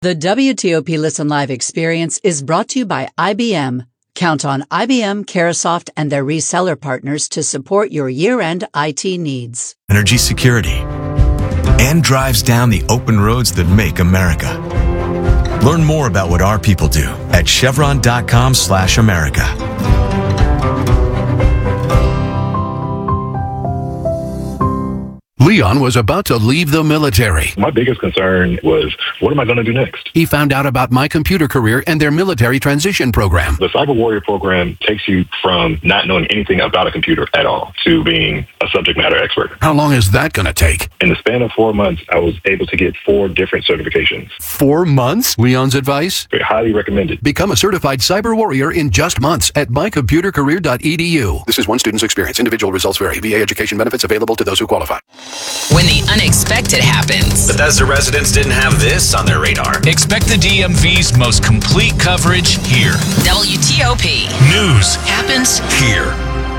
The WTOP Listen Live experience is brought to you by IBM. Count on IBM, Carahsoft, and their reseller partners to support your year-end IT needs. Energy security and drives down the open roads that make America. Learn more about what our people do at chevron.com/America. Leon was about to leave the military. My biggest concern was, what am I going to do next? He found out about My Computer Career and their military transition program. The Cyber Warrior program takes you from not knowing anything about a computer at all to being a subject matter expert. How long is that going to take? In the span of 4 months, I was able to get 4 different certifications. 4 months? Leon's advice? Very highly recommended. Become a certified cyber warrior in just months at mycomputercareer.edu. This is one student's experience. Individual results vary. VA education benefits available to those who qualify. When the unexpected happens. Bethesda residents didn't have this on their radar. Expect the DMV's most complete coverage here. WTOP. News happens here.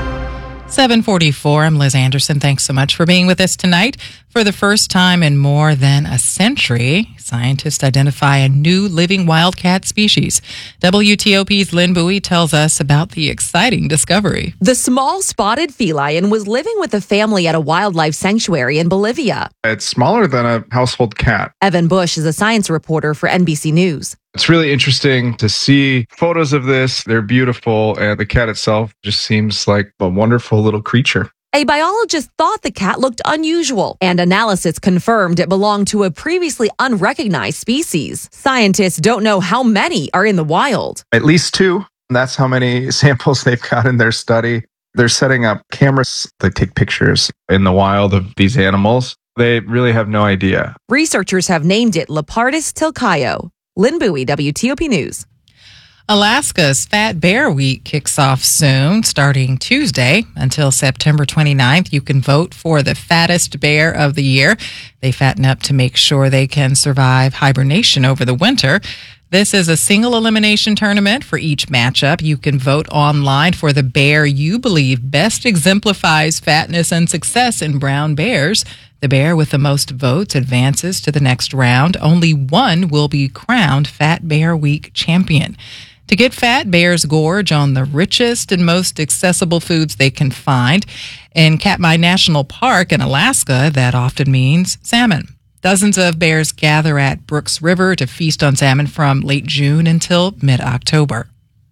7:44. I'm Liz Anderson. Thanks so much for being with us tonight. For the first time in more than a century, scientists identify a new living wildcat species. WTOP's Lynn Bowie tells us about the exciting discovery. The small spotted feline was living with a family at a wildlife sanctuary in Bolivia. It's smaller than a household cat. Evan Bush is a science reporter for NBC News. It's really interesting to see photos of this. They're beautiful, and the cat itself just seems like a wonderful little creature. A biologist thought the cat looked unusual, and analysis confirmed it belonged to a previously unrecognized species. Scientists don't know how many are in the wild. At least 2. That's how many samples they've got in their study. They're setting up cameras that take pictures in the wild of these animals. They really have no idea. Researchers have named it Leopardus tilcaio. Lynn Bowie, WTOP News. Alaska's Fat Bear Week kicks off soon, starting Tuesday until September 29th. You can vote for the fattest bear of the year. They fatten up to make sure they can survive hibernation over the winter. This is a single elimination tournament for each matchup. You can vote online for the bear you believe best exemplifies fatness and success in brown bears. The bear with the most votes advances to the next round. Only one will be crowned Fat Bear Week champion. To get fat, bears gorge on the richest and most accessible foods they can find. In Katmai National Park in Alaska, that often means salmon. Dozens of bears gather at Brooks River to feast on salmon from late June until mid-October.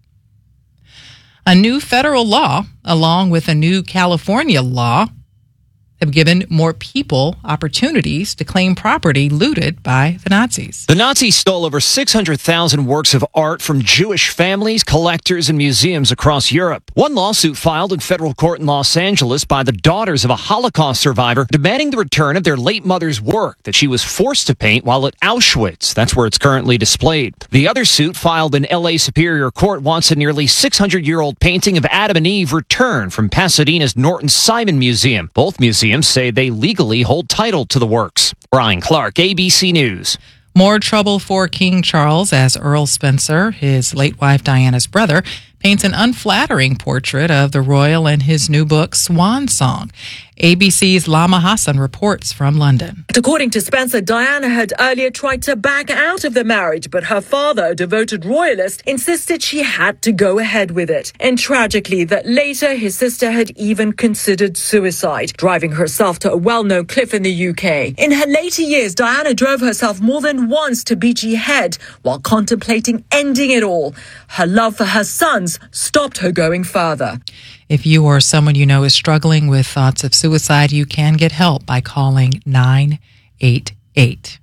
A new federal law, along with a new California law, have given more people opportunities to claim property looted by the Nazis. The Nazis stole over 600,000 works of art from Jewish families, collectors, and museums across Europe. One lawsuit filed in federal court in Los Angeles by the daughters of a Holocaust survivor demanding the return of their late mother's work that she was forced to paint while at Auschwitz. That's where it's currently displayed. The other suit filed in L.A. Superior Court wants a nearly 600-year-old painting of Adam and Eve returned from Pasadena's Norton Simon Museum. Both museums say they legally hold title to the works. Brian Clark, ABC News. More trouble for King Charles as Earl Spencer, his late wife Diana's brother, paints an unflattering portrait of the royal in his new book, Swan Song. ABC's Lama Hassan reports from London. According to Spencer, Diana had earlier tried to back out of the marriage, but her father, a devoted royalist, insisted she had to go ahead with it. And tragically, that later his sister had even considered suicide, driving herself to a well-known cliff in the UK. In her later years, Diana drove herself more than once to Beachy Head while contemplating ending it all. Her love for her sons stopped her going further. If you or someone you know is struggling with thoughts of suicide, you can get help by calling 988.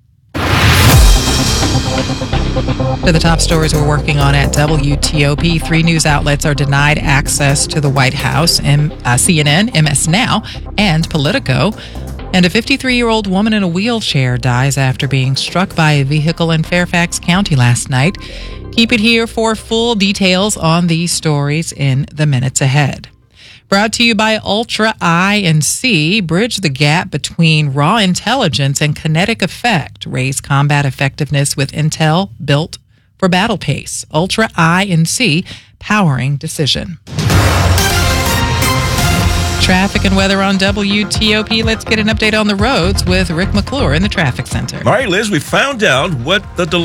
To the top stories we're working on at WTOP. 3 news outlets are denied access to the White House, CNN, MS Now, and Politico. And a 53-year-old woman in a wheelchair dies after being struck by a vehicle in Fairfax County last night. Keep it here for full details on these stories in the minutes ahead. Brought to you by Ultra I&C. Bridge the gap between raw intelligence and kinetic effect. Raise combat effectiveness with intel built for battle pace. Ultra I&C, powering decision. Traffic and weather on WTOP. Let's get an update on the roads with Rick McClure in the traffic center. All right, Liz, we found out what the